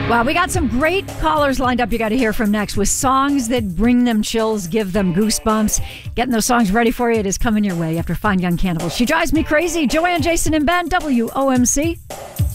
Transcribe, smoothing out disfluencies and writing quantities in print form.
Well, we got some great callers lined up you got to hear from next with songs that bring them chills, give them goosebumps. Getting those songs ready for you. It is coming your way after Fine Young Cannibals. She Drives Me Crazy. Joanne, Jason, and Ben, WOMC.